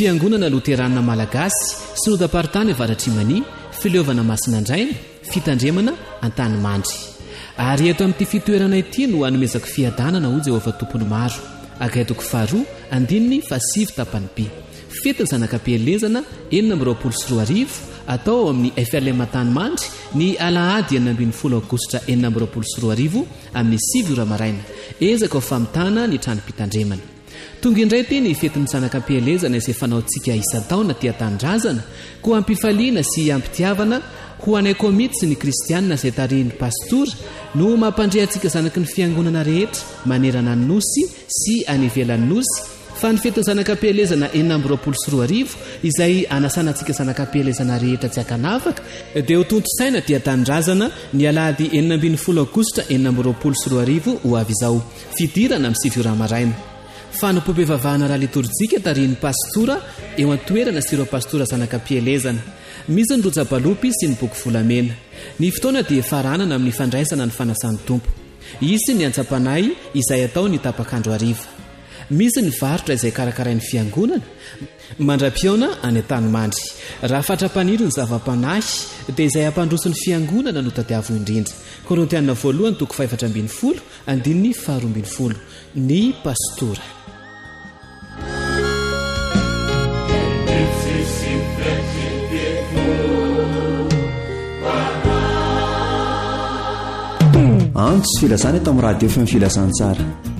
fiangonana loterana malagasy synodam-paritany avaratrimany fileovana masinandraina fitandremana an-tanymandry ary eto amin'ity fitoerana ity no hanomezako fiadanana ho Jehovah tompony maro agaitoko faharoa andininy fasivy tapany by fetiny zanakam-pielezana 424 atao ao amin'ny FLM Tanimandry ny alahady 20 aogositra 424 amin'ny 7 maraina ezaka ho famitana ny trano-pitandremana tonga indray ty ny fetiny zanakam-pielezana izay fanaontsika isa-taona tia tanindrazana koa ampifaliana sy ampitiavana ho anay komity sy ny kristianina izay tarihin'ny pastora no mampandrehantsika zanaky ny fiangonana rehetra manerana ny nosy sy anivelan'ny nosy fa ny fetiny zanakam-pielezana 424 izay anasanantsika zanakam-pielezana rehetra tsy akanafaka dia ho tontosaina dia tanindrazana ny alahady 20 aogositra 424 ho avy izao fidirana amin'ny 7 maraina fa nompom-pivavahana raha litorjika tarihin'ny pastora eo an-toerana sy ireo pastora zanakam-pielezana misy ny rojabalopy sy ny boky volamena ny fotoana dia faranana amin'ny fandraisana ny fanasan'ny tompo isy ny antsapanay izay atao ny tapakandro ariva misy ny varotra izay karakarain'ny fiangonana mandra-piaona any an-tanimandry raha fatra-paniry ny zava-panahy dia izay ampandroso ny fiangonana no tadiavo indrindra Korintiana 1:5-12 andininy 12 ny pastora antso filazana eto amin'ny radio fm filazantsara